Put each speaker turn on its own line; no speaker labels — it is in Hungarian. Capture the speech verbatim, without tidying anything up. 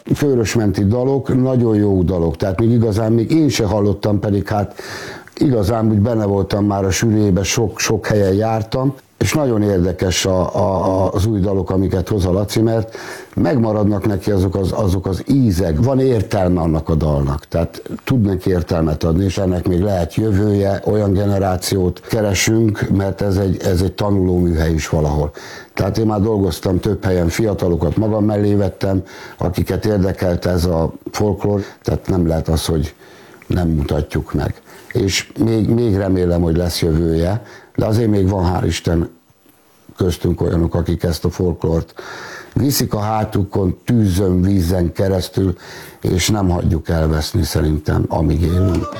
Főrösmenti dalok nagyon jó dalok, tehát még igazán még én se hallottam, pedig hát igazán úgy benne voltam már a sűrűjében, sok, sok helyen jártam, és nagyon érdekes a, a, az új dalok, amiket hoz a Laci, mert megmaradnak neki azok az, azok az ízek, van értelme annak a dalnak, tehát tud neki értelmet adni, és ennek még lehet jövője, olyan generációt keresünk, mert ez egy, ez egy tanulóműhely is valahol. Tehát én már dolgoztam több helyen, fiatalokat magam mellé vettem, akiket érdekelt ez a folklór, tehát nem lehet az, hogy nem mutatjuk meg. És még, még remélem, hogy lesz jövője, de azért még van, hál' Isten, köztünk olyanok, akik ezt a folklort viszik a hátukon, tűzön, vízen keresztül, és nem hagyjuk elveszni szerintem, amíg élünk.